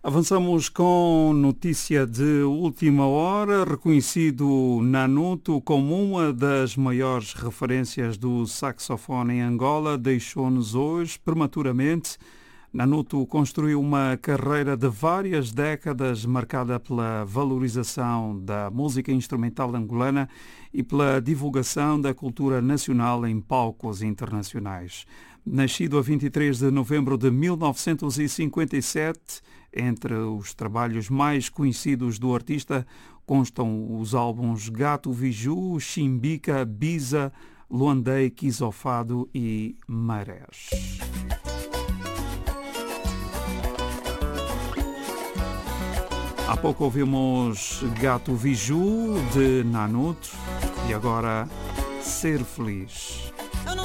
Avançamos com notícia de última hora, reconhecido Nanuto como uma das maiores referências do saxofone em Angola, deixou-nos hoje prematuramente. Nanuto construiu uma carreira de várias décadas marcada pela valorização da música instrumental angolana e pela divulgação da cultura nacional em palcos internacionais. Nascido a 23 de novembro de 1957, entre os trabalhos mais conhecidos do artista constam os álbuns Gato Viju, Chimbica, Biza, Luandei, Quisofado e Marés. Há pouco ouvimos Gato Viju, de Nanuto, e agora Ser Feliz.